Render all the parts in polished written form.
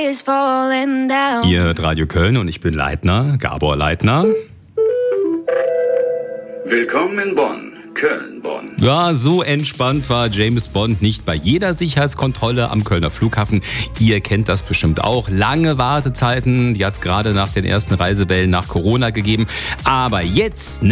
Ihr hört Radio Köln und ich bin Leitner, Gabor Leitner. Willkommen in Bonn, Köln-Bonn. Ja, so entspannt war James Bond nicht bei jeder Sicherheitskontrolle am Kölner Flughafen. Ihr kennt das bestimmt auch. Lange Wartezeiten, die hat es gerade nach den ersten Reisewellen nach Corona gegeben. Aber jetzt,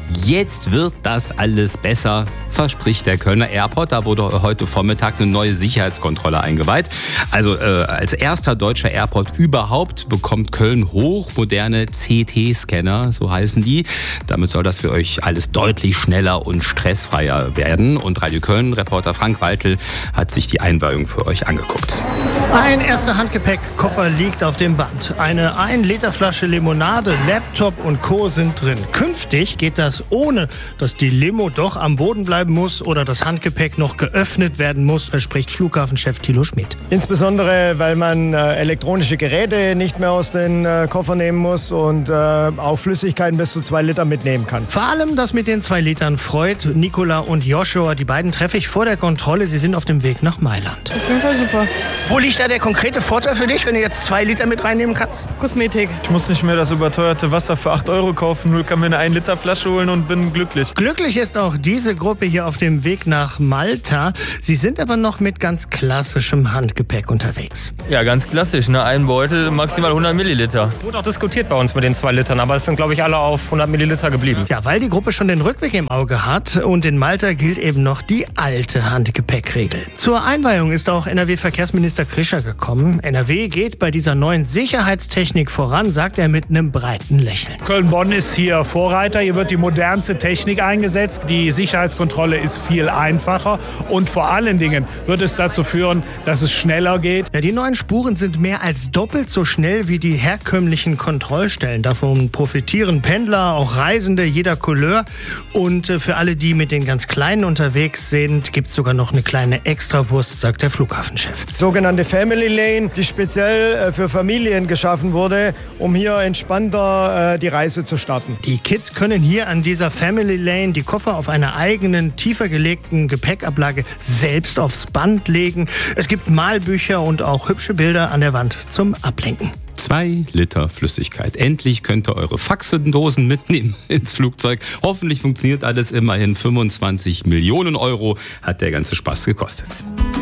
jetzt wird das alles besser, verspricht der Kölner Airport. Da wurde heute Vormittag eine neue Sicherheitskontrolle eingeweiht. Also als erster deutscher Airport überhaupt bekommt Köln hochmoderne CT-Scanner, so heißen die. Damit soll das für euch alles deutlich schneller und stressfreier werden. Und Radio Köln-Reporter Frank Waltel hat sich die Einweihung für euch angeguckt. Ein erster Handgepäckkoffer liegt auf dem Band. Eine 1-Liter-Flasche Limonade, Laptop und Co. sind drin. Künftig geht das ohne, dass die Limo doch am Boden bleiben muss oder das Handgepäck noch geöffnet werden muss, verspricht Flughafenchef Thilo Schmidt. Insbesondere, weil man elektronische Geräte nicht mehr aus den Koffer nehmen muss und auch Flüssigkeiten bis zu 2 Liter mitnehmen kann. Vor allem das mit den 2 Litern freut Nicola und Joshua. Die beiden treffe ich vor der Kontrolle. Sie sind auf dem Weg nach Mailand. Auf jeden Fall super. Wo liegt da der konkrete Vorteil für dich, wenn du jetzt 2 Liter mit reinnehmen kannst? Kosmetik. Ich muss nicht mehr das überteuerte Wasser für 8 € kaufen, nur kann mir eine 1-Liter-Flasche holen und bin glücklich. Glücklich ist auch diese Gruppe hier auf dem Weg nach Malta. Sie sind aber noch mit ganz klassischem Handgepäck unterwegs. Ja, ganz klassisch, ein Beutel, maximal 100 Milliliter. Wurde auch diskutiert bei uns mit den 2 Litern, aber es sind, glaube ich, alle auf 100 Milliliter geblieben. Ja, weil die Gruppe schon den Rückweg im Auge hat und in Malta gilt eben noch die alte Handgepäckregel. Zur Einweihung ist auch NRW-Verkehrsminister Krischer gekommen. NRW geht bei dieser neuen Sicherheitstechnik voran, sagt er mit einem breiten Lächeln. Köln-Bonn ist hier Vorreiter. Hier wird die modernste Technik eingesetzt. Die Sicherheitskontrolle ist viel einfacher und vor allen Dingen wird es dazu führen, dass es schneller geht. Ja, die neuen Spuren sind mehr als doppelt so schnell wie die herkömmlichen Kontrollstellen. Davon profitieren Pendler, auch Reisende jeder Couleur. Und für alle, die mit den ganz Kleinen unterwegs sind, gibt es sogar noch eine kleine Extrawurst, sagt der Flughafenchef. Sogenannte Family Lane, die speziell für Familien geschaffen wurde, um hier entspannter die Reise zu starten. Die Kids können hier an dieser Family Lane die Koffer auf einer eigenen, tiefer gelegten Gepäckablage selbst aufs Band legen. Es gibt Malbücher und auch hübsche Bilder an der Wand zum Ablenken. 2 Liter Flüssigkeit. Endlich könnt ihr eure Faxendosen mitnehmen ins Flugzeug. Hoffentlich funktioniert alles. Immerhin 25 Millionen € hat der ganze Spaß gekostet.